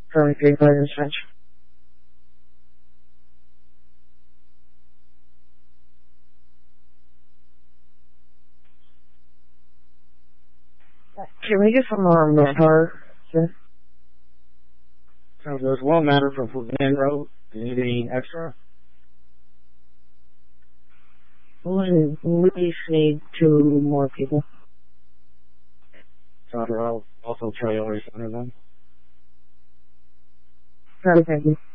Sorry, can you play this French? Can we get some more manpower? Sir? So there's one matter from Monroe. Do you need any extra? We need 2 more people. So I'll also trailers under them. Sorry, thank you.